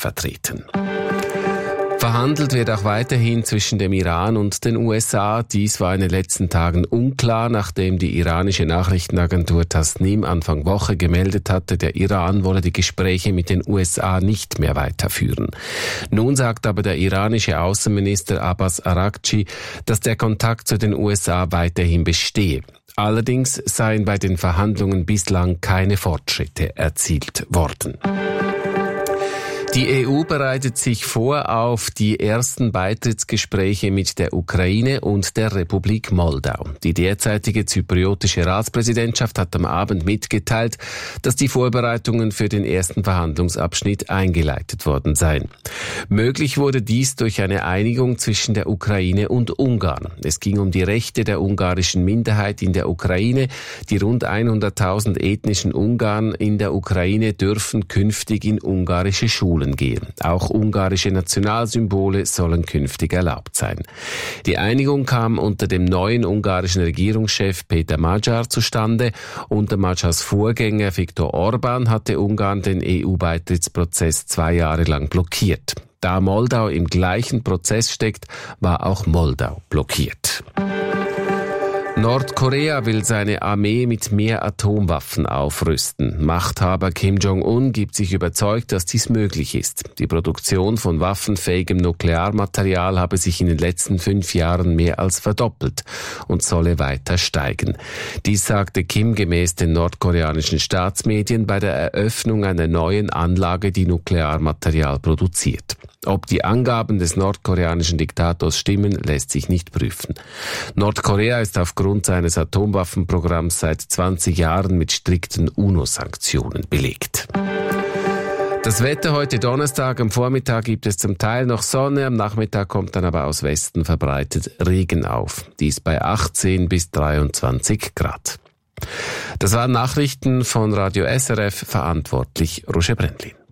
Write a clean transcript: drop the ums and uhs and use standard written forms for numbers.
vertreten. Verhandelt wird auch weiterhin zwischen dem Iran und den USA. Dies war in den letzten Tagen unklar, nachdem die iranische Nachrichtenagentur Tasnim Anfang Woche gemeldet hatte, der Iran wolle die Gespräche mit den USA nicht mehr weiterführen. Nun sagt aber der iranische Außenminister Abbas Araghchi, dass der Kontakt zu den USA weiterhin bestehe. Allerdings seien bei den Verhandlungen bislang keine Fortschritte erzielt worden. Die EU bereitet sich vor auf die ersten Beitrittsgespräche mit der Ukraine und der Republik Moldau. Die derzeitige zypriotische Ratspräsidentschaft hat am Abend mitgeteilt, dass die Vorbereitungen für den ersten Verhandlungsabschnitt eingeleitet worden seien. Möglich wurde dies durch eine Einigung zwischen der Ukraine und Ungarn. Es ging um die Rechte der ungarischen Minderheit in der Ukraine. Die rund 100.000 ethnischen Ungarn in der Ukraine dürfen künftig in ungarische Schulen gehen. Auch ungarische Nationalsymbole sollen künftig erlaubt sein. Die Einigung kam unter dem neuen ungarischen Regierungschef Peter Magyar zustande. Unter Magyars Vorgänger Viktor Orbán hatte Ungarn den EU-Beitrittsprozess 2 Jahre lang blockiert. Da Moldau im gleichen Prozess steckt, war auch Moldau blockiert. Nordkorea will seine Armee mit mehr Atomwaffen aufrüsten. Machthaber Kim Jong-un gibt sich überzeugt, dass dies möglich ist. Die Produktion von waffenfähigem Nuklearmaterial habe sich in den letzten 5 Jahren mehr als verdoppelt und solle weiter steigen. Dies sagte Kim gemäß den nordkoreanischen Staatsmedien bei der Eröffnung einer neuen Anlage, die Nuklearmaterial produziert. Ob die Angaben des nordkoreanischen Diktators stimmen, lässt sich nicht prüfen. Nordkorea ist aufgrund seines Atomwaffenprogramms seit 20 Jahren mit strikten UNO-Sanktionen belegt. Das Wetter heute Donnerstag, am Vormittag gibt es zum Teil noch Sonne, am Nachmittag kommt dann aber aus Westen verbreitet Regen auf. Dies bei 18 bis 23 Grad. Das waren Nachrichten von Radio SRF, verantwortlich Roger Brendlin.